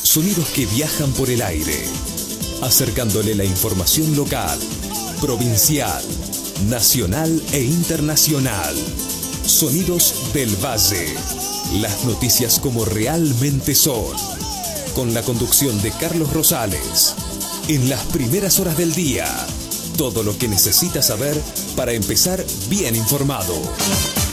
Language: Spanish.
Sonidos que viajan por el aire, acercándole la información local, provincial, nacional e internacional. Sonidos del Valle. Las noticias como realmente son. Con la conducción de Carlos Rosales. En las primeras horas del día. Todo lo que necesitas saber para empezar bien informado.